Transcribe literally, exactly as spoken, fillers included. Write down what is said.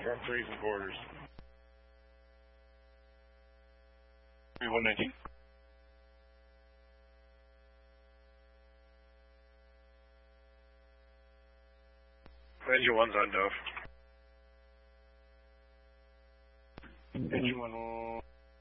Confirm threes and quarters. three one nineteen. Engine one's on Dove. Engine one.